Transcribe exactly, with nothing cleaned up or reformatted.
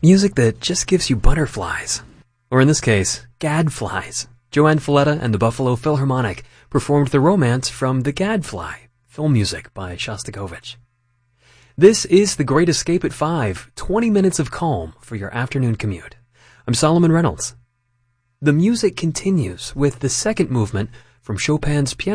Music that just gives you butterflies. Or in this case, gadflies. Joanne Falletta and the Buffalo Philharmonic performed The Romance from The Gadfly, film music by Shostakovich. This is The Great Escape at five, twenty minutes of calm for your afternoon commute. I'm Solomon Reynolds. The music continues with the second movement from Chopin's Piano